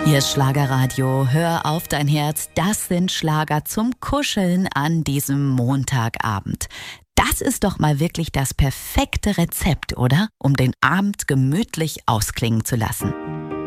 Hier ist Schlagerradio. Hör auf dein Herz. Das sind Schlager zum Kuscheln an diesem Montagabend. Das ist doch mal wirklich das perfekte Rezept, oder? Um den Abend gemütlich ausklingen zu lassen.